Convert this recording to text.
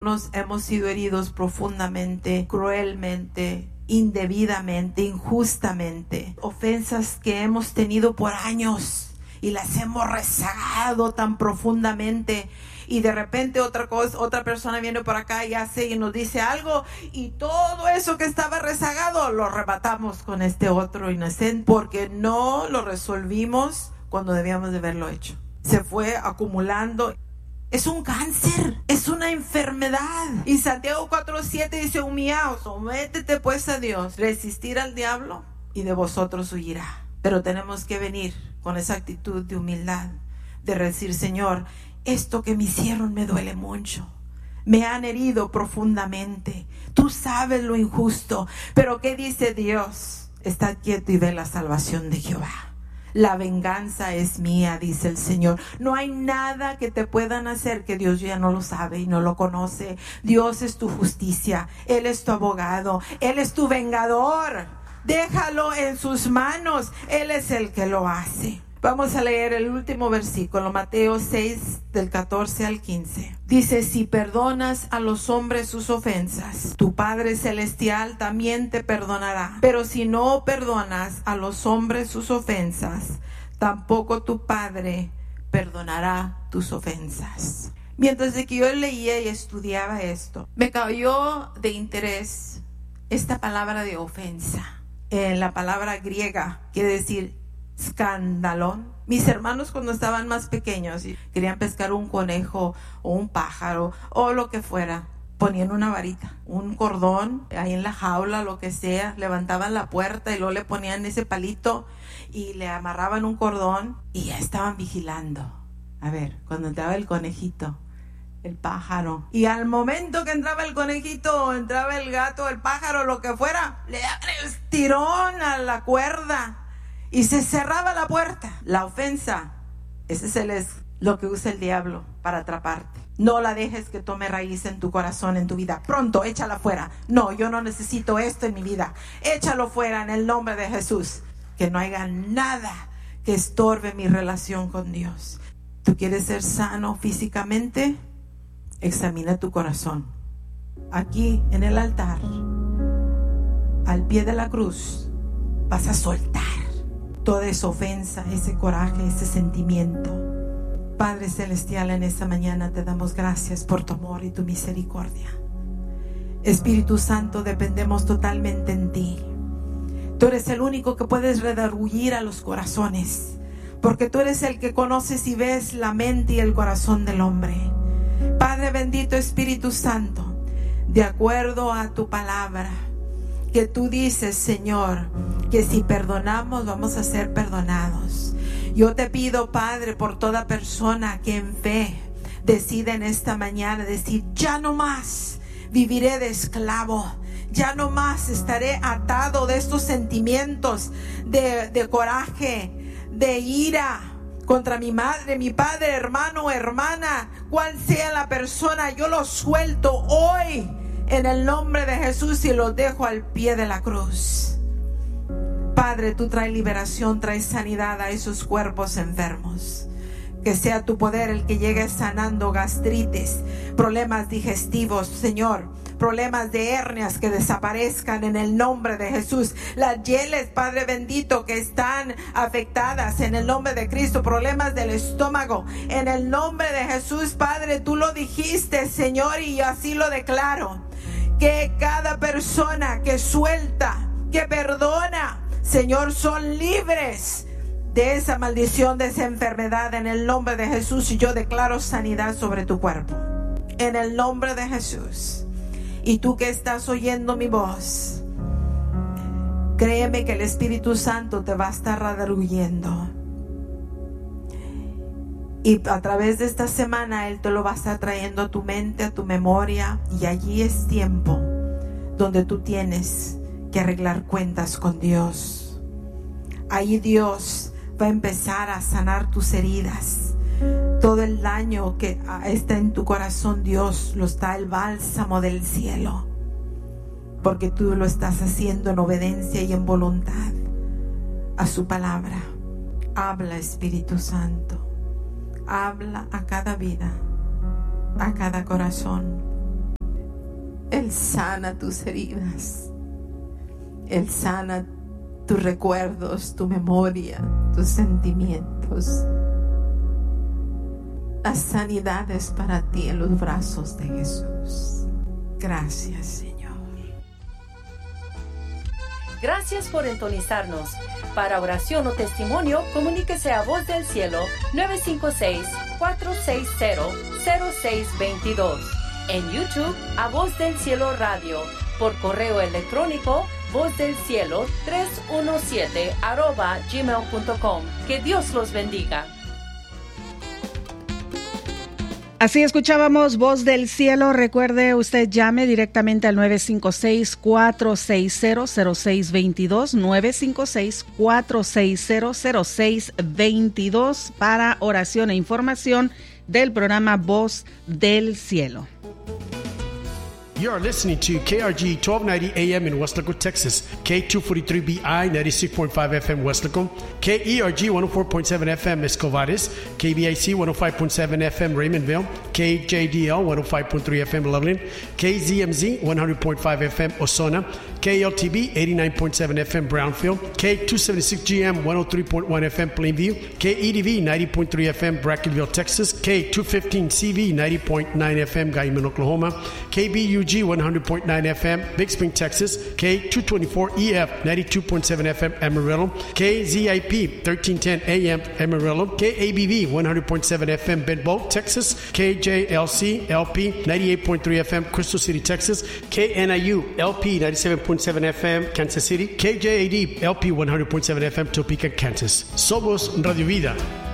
hemos sido heridos profundamente, cruelmente, indebidamente, injustamente. Ofensas que hemos tenido por años y las hemos rezagado tan profundamente. Y de repente otra persona viene por acá y nos dice algo, y todo eso que estaba rezagado lo rebatamos con este otro inocente, porque no lo resolvimos cuando debíamos de haberlo hecho. Se fue acumulando. Es un cáncer, es una enfermedad. Y Santiago 4:7 dice: humillaos, sométete pues a Dios, resistir al diablo y de vosotros huirá. Pero tenemos que venir con esa actitud de humildad, de decir: Señor, esto que me hicieron me duele mucho, me han herido profundamente, tú sabes lo injusto. Pero ¿qué dice Dios? Estad quieto y ve la salvación de Jehová. La venganza es mía, dice el Señor. No hay nada que te puedan hacer que Dios ya no lo sabe y no lo conoce. Dios es tu justicia, Él es tu abogado, Él es tu vengador. Déjalo en sus manos, Él es el que lo hace. Vamos a leer el último versículo, Mateo 6, del 14 al 15. Dice: si perdonas a los hombres sus ofensas, tu Padre Celestial también te perdonará. Pero si no perdonas a los hombres sus ofensas, tampoco tu Padre perdonará tus ofensas. Mientras que yo leía y estudiaba esto, me cayó de interés esta palabra de ofensa. En la palabra griega quiere decir escandalón. Mis hermanos, cuando estaban más pequeños y querían pescar un conejo o un pájaro o lo que fuera, ponían una varita, un cordón ahí en la jaula, lo que sea, levantaban la puerta y luego le ponían ese palito y le amarraban un cordón y ya estaban vigilando. A ver, cuando entraba el conejito, el pájaro, y al momento que entraba el conejito, entraba el gato, el pájaro, lo que fuera, le daban el tirón a la cuerda y se cerraba la puerta. La ofensa, ese es lo que usa el diablo para atraparte. No la dejes que tome raíz en tu corazón, en tu vida. Pronto, échala fuera. No, yo no necesito esto en mi vida. Échalo fuera en el nombre de Jesús. Que no haya nada que estorbe mi relación con Dios. ¿Tú quieres ser sano físicamente? Examina tu corazón. Aquí en el altar, al pie de la cruz, vas a soltar toda esa ofensa, ese coraje, ese sentimiento. Padre Celestial, en esta mañana te damos gracias por tu amor y tu misericordia. Espíritu Santo, dependemos totalmente en ti. Tú eres el único que puedes redarguir a los corazones, porque tú eres el que conoces y ves la mente y el corazón del hombre. Padre bendito, Espíritu Santo, de acuerdo a tu palabra, que tú dices, Señor, que si perdonamos vamos a ser perdonados. Yo te pido, Padre, por toda persona que en fe decida en esta mañana decir: ya no más viviré de esclavo, ya no más estaré atado de estos sentimientos de coraje, de ira contra mi madre, mi padre, hermano o hermana, cual sea la persona. Yo lo suelto hoy en el nombre de Jesús y lo dejo al pie de la cruz. Padre, tú traes liberación, traes sanidad a esos cuerpos enfermos. Que sea tu poder el que llegue sanando gastritis, problemas digestivos, Señor, problemas de hernias que desaparezcan en el nombre de Jesús. Las hieles, Padre bendito, que están afectadas en el nombre de Cristo, problemas del estómago, en el nombre de Jesús, Padre, tú lo dijiste, Señor, y así lo declaro. Que cada persona que suelta, que perdona, Señor, son libres de esa maldición, de esa enfermedad, en el nombre de Jesús. Y yo declaro sanidad sobre tu cuerpo, en el nombre de Jesús. Y tú que estás oyendo mi voz, créeme que el Espíritu Santo te va a estar redarguyendo. Y a través de esta semana Él te lo va a estar trayendo a tu mente, a tu memoria. Y allí es tiempo donde tú tienes que arreglar cuentas con Dios. Ahí Dios va a empezar a sanar tus heridas. Todo el daño que está en tu corazón, Dios lo está el bálsamo del cielo, porque tú lo estás haciendo en obediencia y en voluntad a su palabra. Habla, Espíritu Santo. Habla a cada vida, a cada corazón. Él sana tus heridas. Él sana tus recuerdos, tu memoria, tus sentimientos. La sanidad es para ti en los brazos de Jesús. Gracias, Señor. Gracias por sintonizarnos. Para oración o testimonio, comuníquese a Voz del Cielo 956-460-0622. En YouTube, a Voz del Cielo Radio. Por correo electrónico, vozdelcielo317@gmail.com. Que Dios los bendiga. Así escuchábamos Voz del Cielo. Recuerde, usted llame directamente al 956-460-0622, 956-460-0622 para oración e información del programa Voz del Cielo. You are listening to KRG 1290 AM in Weslaco, Texas, K243BI 96.5 FM Weslaco, KERG 104.7 FM Escovares, KBIC 105.7 FM Raymondville, KJDL 105.3 FM Loveland, KZMZ 100.5 FM Osona, KLTB 89.7 FM Brownfield, K276GM 103.1 FM Plainview, KEDV 90.3 FM Brackenville, Texas, K215CV 90.9 FM Guyman, Oklahoma, KBUG 100.9 FM Big Spring, Texas, K224EF 92.7 FM Amarillo, KZIP 1310 AM Amarillo, KABV 100.7 FM Bedbo, Texas, KJLC LP 98.3 FM Crystal City, Texas, KNIU LP 97.7 FM Kansas City, KJAD LP 100.7 FM Topeka, Kansas. Somos Radio Vida.